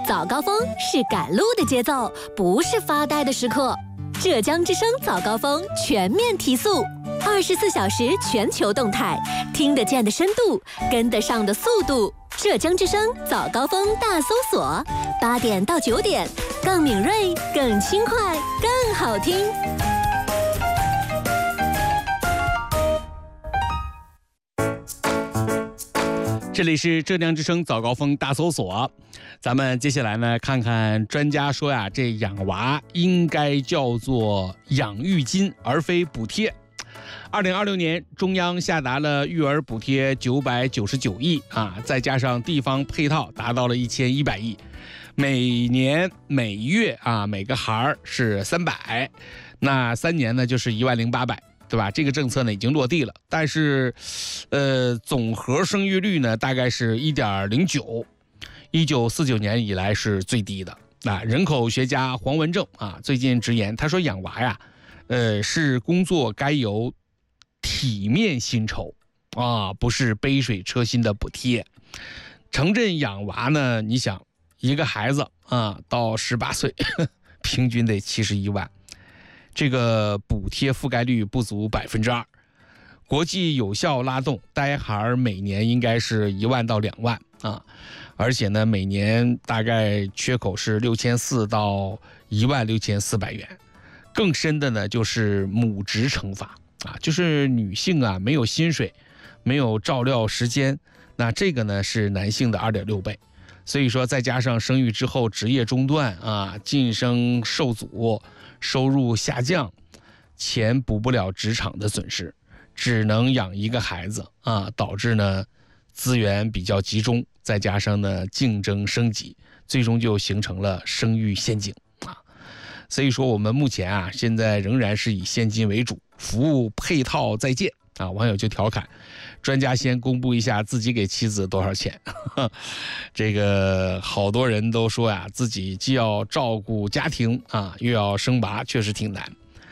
早高峰是赶路的节奏，不是发呆的时刻。浙江之声早高峰全面提速，24小时全球动态，听得见的深度，跟得上的速度。浙江之声早高峰大搜索，8点到9点，更敏锐、更轻快、更好听。 这里是浙江之声早高峰大搜索，咱们接下来呢，看看专家说呀，这养娃应该叫做养育金，而非补贴。2026年，中央下达了育儿补贴999亿啊，再加上地方配套，达到了1100亿。每年每月啊，每个孩是300，那3年呢就是10800。对吧？这个政策呢已经落地了，但是，总和生育率呢大概是1.09，1949年以来是最低的。人口学家黄文正啊最近直言，他说养娃呀，是工作该有体面薪酬啊，不是杯水车薪的补贴。城镇养娃呢，你想一个孩子啊到18岁，平均得71万。这个补贴覆盖率不足2%，国际有效拉动呆孩每年应该是1万到2万啊，而且呢，每年大概缺口是6400到16400元。更深的呢，就是母职惩罚啊，就是女性啊没有薪水，没有照料时间，那这个呢是男性的2.6倍。所以说，再加上生育之后职业中断啊，晋升受阻，收入下降，钱补不了职场的损失，只能养一个孩子啊，导致呢资源比较集中，再加上呢竞争升级，最终就形成了生育陷阱啊。所以说我们目前啊，现在仍然是以现金为主，服务配套在建啊。网友就调侃，专家先公布一下自己给妻子多少钱。这个好多人都说呀，自己既要照顾家庭啊，又要生娃，确实挺难。